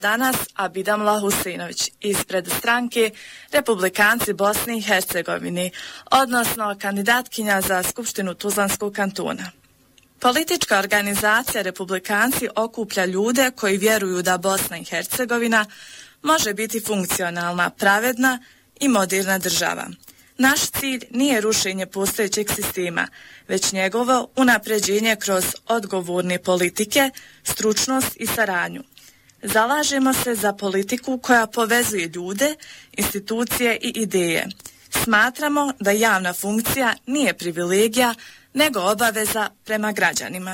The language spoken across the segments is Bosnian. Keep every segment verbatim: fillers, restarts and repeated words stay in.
Danas Abidamla Husinović ispred stranke Republikanci Bosne i Hercegovine, odnosno kandidatkinja za Skupštinu Tuzlanskog kantona. Politička organizacija Republikanci okuplja ljude koji vjeruju da Bosna i Hercegovina može biti funkcionalna, pravedna i moderna država. Naš cilj nije rušenje postojećeg sistema, već njegovo unapređenje kroz odgovorne politike, stručnost i saradnju. Zalažemo se za politiku koja povezuje ljude, institucije i ideje. Smatramo da javna funkcija nije privilegija, nego obaveza prema građanima.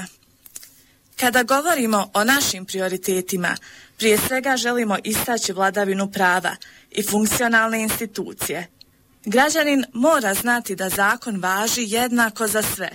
Kada govorimo o našim prioritetima, prije svega želimo istaći vladavinu prava i funkcionalne institucije. Građanin mora znati da zakon važi jednako za sve,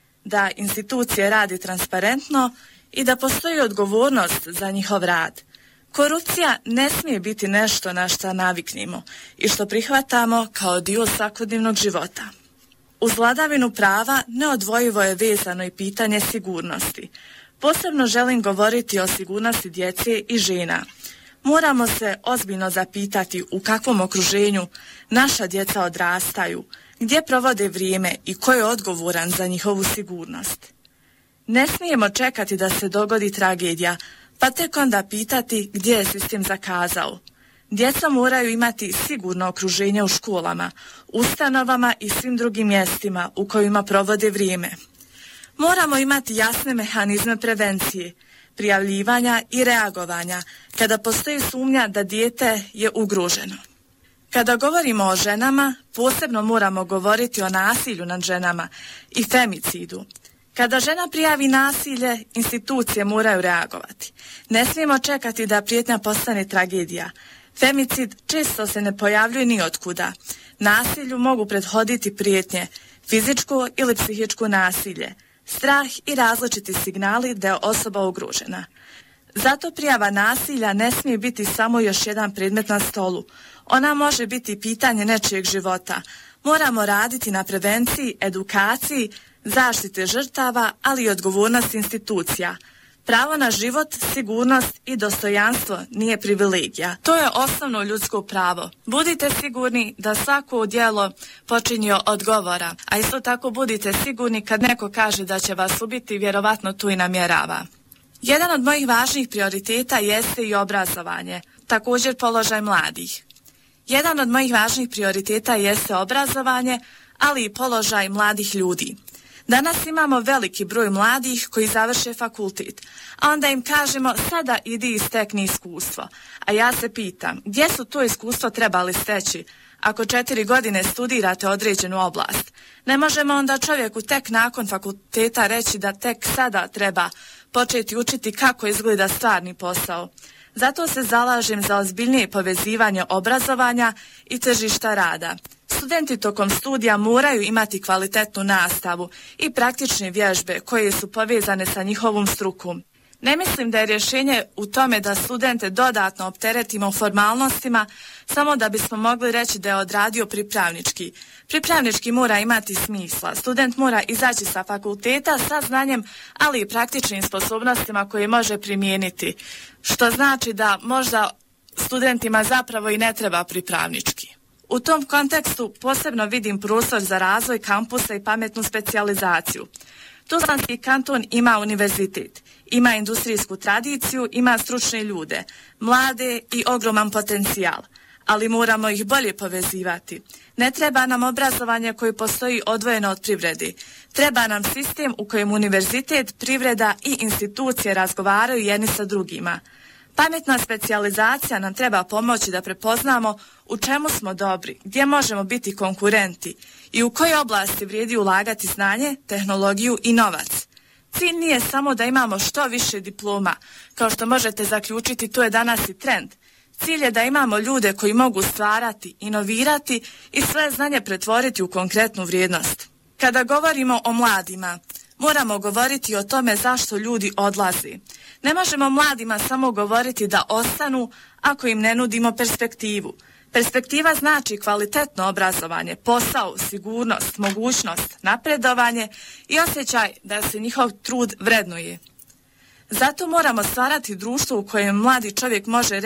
da institucije radi transparentno i da postoji odgovornost za njihov rad. Korupcija ne smije biti nešto na što naviknemo i što prihvatamo kao dio svakodnevnog života. Uz vladavinu prava neodvojivo je vezano i pitanje sigurnosti. Posebno želim govoriti o sigurnosti djece i žena. Moramo se ozbiljno zapitati u kakvom okruženju naša djeca odrastaju, gdje provode vrijeme i ko je odgovoran za njihovu sigurnost. Ne smijemo čekati da se dogodi tragedija, pa tek onda pitati gdje je sistem zakazao. Djeca moraju imati sigurno okruženje u školama, ustanovama i svim drugim mjestima u kojima provode vrijeme. Moramo imati jasne mehanizme prevencije, prijavljivanja i reagovanja kada postoji sumnja da dijete je ugroženo. Kada govorimo o ženama, posebno moramo govoriti o nasilju nad ženama i femicidu. Kada žena prijavi nasilje, institucije moraju reagovati. Ne smijemo čekati da prijetnja postane tragedija. Femicid često se ne pojavljuje ni otkuda. Nasilju mogu prethoditi prijetnje, fizičko ili psihičko nasilje, strah i različiti signali da je osoba ugrožena. Zato prijava nasilja ne smije biti samo još jedan predmet na stolu. Ona može biti pitanje nečijeg života. Moramo raditi na prevenciji, edukaciji, zaštite žrtava, ali i odgovornost institucija. Pravo na život, sigurnost i dostojanstvo nije privilegija. To je osnovno ljudsko pravo. Budite sigurni da svako djelo počinje od govora, a isto tako budite sigurni kad neko kaže da će vas ubiti, vjerovatno tu i namjerava. Jedan od mojih važnih prioriteta jeste i obrazovanje, također položaj mladih. Jedan od mojih važnih prioriteta jeste obrazovanje, ali i položaj mladih ljudi. Danas imamo veliki broj mladih koji završe fakultet, a onda im kažemo sada idi i stekni iskustvo. A ja se pitam, gdje su to iskustvo trebali steći ako četiri godine studirate određenu oblast? Ne možemo onda čovjeku tek nakon fakulteta reći da tek sada treba početi učiti kako izgleda stvarni posao. Zato se zalažem za ozbiljnije povezivanje obrazovanja i tržišta rada. Studenti tokom studija moraju imati kvalitetnu nastavu i praktične vježbe koje su povezane sa njihovom strukom. Ne mislim da je rješenje u tome da studente dodatno opteretimo formalnostima samo da bismo mogli reći da je odradio pripravnički. Pripravnički mora imati smisla. Student mora izaći sa fakulteta sa znanjem, ali i praktičnim sposobnostima koje može primijeniti. Što znači da možda studentima zapravo i ne treba pripravnički. U tom kontekstu posebno vidim prostor za razvoj kampusa i pametnu specijalizaciju. Tuzlanski kanton ima univerzitet, ima industrijsku tradiciju, ima stručne ljude, mlade i ogroman potencijal, ali moramo ih bolje povezivati. Ne treba nam obrazovanje koje postoji odvojeno od privrede. Treba nam sistem u kojem univerzitet, privreda i institucije razgovaraju jedni sa drugima. Pametna specijalizacija nam treba pomoći da prepoznamo u čemu smo dobri, gdje možemo biti konkurenti i u kojoj oblasti vrijedi ulagati znanje, tehnologiju i novac. Cilj nije samo da imamo što više diploma, kao što možete zaključiti, to je danas i trend. Cilj je da imamo ljude koji mogu stvarati, inovirati i svoje znanje pretvoriti u konkretnu vrijednost. Kada govorimo o mladima, moramo govoriti o tome zašto ljudi odlazi. Ne možemo mladima samo govoriti da ostanu ako im ne nudimo perspektivu. Perspektiva znači kvalitetno obrazovanje, posao, sigurnost, mogućnost, napredovanje i osjećaj da se njihov trud vrednuje. Zato moramo stvarati društvo u kojem mladi čovjek može